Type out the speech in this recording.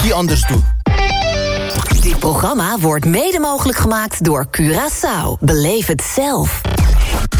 tikkie anders doe. Dit programma wordt mede mogelijk gemaakt door Curaçao. Beleef het zelf.